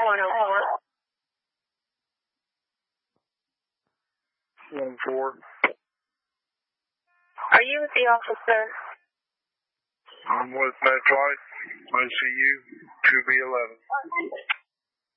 104. Are you with the officer? I'm with Medlife, ICU, 2B11.